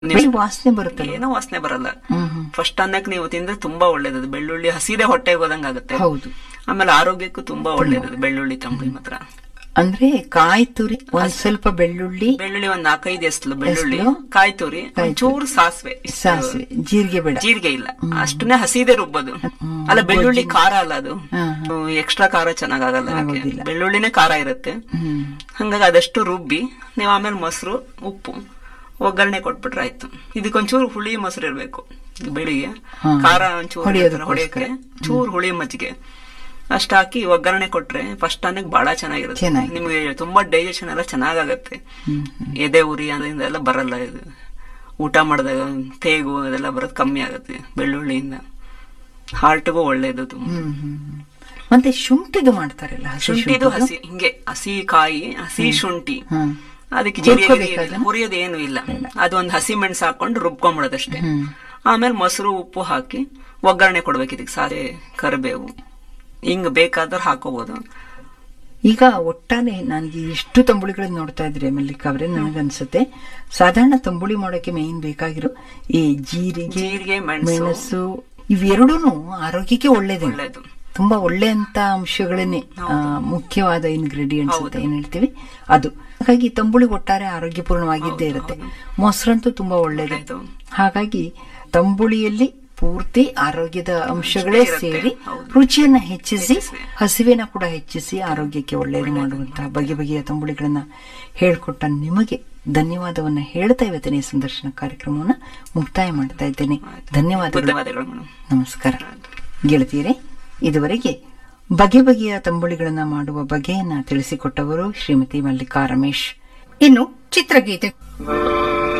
ವಾಸನೆ ಬರುತ್ತೆ, ಏನೋ ವಾಸನೆ ಬರಲ್ಲ. ಫಸ್ಟ್ ಅನ್ನಕ್ ನೀವು ತಿಂದ್ರೆ ತುಂಬಾ ಒಳ್ಳೇದದು. ಬೆಳ್ಳುಳ್ಳಿ ಹಸಿದೆ ಹೊಟ್ಟೆಗೆ ಹೋದಂಗ ಆಗುತ್ತೆ. ಹೌದು. ಆಮೇಲೆ ಆರೋಗ್ಯಕ್ಕೂ ತುಂಬಾ ಒಳ್ಳೇದದು ಬೆಳ್ಳುಳ್ಳಿ ತಂಬುಳಿ ಮಾತ್ರ. ಅಂದ್ರೆ ಕಾಯಿ ತುರಿ, ಒಂದ್ ಸ್ವಲ್ಪ ಬೆಳ್ಳುಳ್ಳಿ ಒಂದ್ 4-5 ಎಸ್ಲು ಬೆಳ್ಳುಳ್ಳಿ, ಕಾಯಿ ತುರಿ, ಒಂಚೂರು ಸಾಸಿವೆ, ಜೀರಿಗೆ ಬೇಡ, ಜೀರಿಗೆ ಇಲ್ಲ, ಅಷ್ಟನ್ನೇ ಹಸಿದೆ ರುಬ್ಬೋದು. ಅಲ್ಲ ಬೆಳ್ಳುಳ್ಳಿ ಖಾರ ಅಲ್ಲ, ಅದು ಎಕ್ಸ್ಟ್ರಾ ಖಾರ ಚೆನ್ನಾಗಲ್ಲ. ಬೆಳ್ಳುಳ್ಳಿನೇ ಖಾರ ಇರುತ್ತೆ. ಹಂಗಾಗಿ ಅದಷ್ಟು ರುಬ್ಬಿ ನೀವು ಆಮೇಲೆ ಮೊಸರು, ಉಪ್ಪು, ಒಗ್ಗರಣೆ ಕೊಟ್ಬಿಟ್ರೆ ಆಯ್ತು. ಇದಕ್ಕೊಂಚೂರು ಹುಳಿ ಮೊಸರು ಇರ್ಬೇಕು. ಬೆಳಿಗ್ಗೆ ಖಾರ ಒಂಚೂರು ಹೊಡೆಯಕ್ಕೆ ಚೂರು ಹುಳಿ ಮಜ್ಜಿಗೆ ಅಷ್ಟ ಹಾಕಿ ಒಗ್ಗರಣೆ ಕೊಟ್ರೆ ಫಸ್ಟ್ ಅನ್ನಕ್ಕೆ ಬಹಳ ಚೆನ್ನಾಗಿರುತ್ತೆ. ನಿಮ್ಗೆ ತುಂಬಾ ಡೈಜೆಷನ್ ಎಲ್ಲ ಚೆನ್ನಾಗತ್ತೆ. ಎದೆ ಉರಿ ಅದರಿಂದ ಬರಲ್ಲ. ಇದು ಊಟ ಮಾಡಿದಾಗ ತೇಗು ಅದೆಲ್ಲ ಬರೋದು ಕಮ್ಮಿ ಆಗುತ್ತೆ ಬೆಳ್ಳುಳ್ಳಿಯಿಂದ. ಹಾರ್ಟ್ಗೂ ಒಳ್ಳೇದು ತುಂಬಾ. ಮತ್ತೆ ಶುಂಠಿದು ಮಾಡ್ತಾರಲ್ಲ, ಶುಂಠಿದು ಹಸಿ, ಹಿಂಗೆ ಹಸಿ ಕಾಯಿ, ಹಸಿ ಶುಂಠಿ, ಅದಕ್ಕೆ ಜೀರಿಗೆ ಹುರಿಯೋದು ಏನು ಇಲ್ಲ. ಅದೊಂದು ಹಸಿ ಮೆಣಸು ಹಾಕೊಂಡು ರುಬ್ಕೊಂಡ್ಬಿಡೋದಷ್ಟೇ. ಆಮೇಲೆ ಮೊಸರು, ಉಪ್ಪು ಹಾಕಿ ಒಗ್ಗರಣೆ ಕೊಡ್ಬೇಕು. ಇದಕ್ಕೆ ಸಾರೆ, ಕರಿಬೇವು, ಹಿಂಗ್ ಬೇಕಾದ್ರೆ ಹಾಕೋಬಹುದು. ಈಗ ಒಟ್ಟಾರೆ ನನಗೆ ಇಷ್ಟು ತಂಬುಳಿಗಳನ್ನ ನೋಡ್ತಾ ಇದ್ರೆ ಮಲ್ಲಿಕಾ ಅವ್ರೆ, ನನಗನ್ಸುತ್ತೆ ಸಾಧಾರಣ ತಂಬುಳಿ ಮಾಡೋಕೆ ಮೇನ್ ಬೇಕಾಗಿರೋ ಈ ಜೀರಿಗೆ, ಮೆಣಸು, ಇವೆರಡೂ ಆರೋಗ್ಯಕ್ಕೆ ಒಳ್ಳೇದು. ತುಂಬಾ ಒಳ್ಳೆ ಅಂತ ಅಂಶಗಳನ್ನೇ ಮುಖ್ಯವಾದ ಇಂಗ್ರೀಡಿಯೆಂಟ್ಸ್ ಅಂತ ಏನ್ ಹೇಳ್ತೀವಿ ಅದು. ಹಾಗಾಗಿ ತಂಬುಳಿ ಒಟ್ಟಾರೆ ಆರೋಗ್ಯಪೂರ್ಣವಾಗಿದ್ದೇ ಇರುತ್ತೆ. ಮೊಸರಂತೂ ತುಂಬಾ ಒಳ್ಳೇದು. ಹಾಗಾಗಿ ತಂಬುಳಿಯಲ್ಲಿ ಪೂರ್ತಿ ಆರೋಗ್ಯದ ಅಂಶಗಳೇ ಸೇರಿ ರುಚಿಯನ್ನ ಹೆಚ್ಚಿಸಿ, ಹಸಿವೆನ ಕೂಡ ಹೆಚ್ಚಿಸಿ ಆರೋಗ್ಯಕ್ಕೆ ಒಳ್ಳೆಯದು ಮಾಡುವಂತಹ ಬಗೆ ಬಗೆಯ ತಂಬುಳಿಗಳನ್ನ ಹೇಳ್ಕೊಟ್ಟ ನಿಮಗೆ ಧನ್ಯವಾದವನ್ನ ಹೇಳ್ತಾ ಇವತ್ತಿನ ಈ ಸಂದರ್ಶನ ಕಾರ್ಯಕ್ರಮವನ್ನ ಮುಕ್ತಾಯ ಮಾಡ್ತಾ ಇದ್ದೇನೆ. ಧನ್ಯವಾದಗಳು. ನಮಸ್ಕಾರ ಗೆಳತಿಯರೇ. ಇದುವರೆಗೆ ಬಗೆ ಬಗೆಯ ತಂಬುಳಿಗಳನ್ನ ಮಾಡುವ ಬಗೆಯನ್ನ ತಿಳಿಸಿಕೊಟ್ಟವರು ಶ್ರೀಮತಿ ಮಲ್ಲಿಕಾ ರಮೇಶ್. ಇನ್ನು ಚಿತ್ರಗೀತೆ.